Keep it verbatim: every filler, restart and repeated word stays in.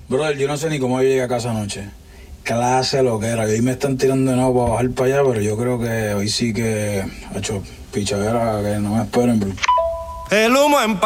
Brother, yo no sé ni cómo yo llegué a casa anoche. Clase lo que era. Hoy me están tirando de nuevo para bajar para allá, pero yo creo que hoy sí que ha hecho pichadera que no me esperen, bro. El humo en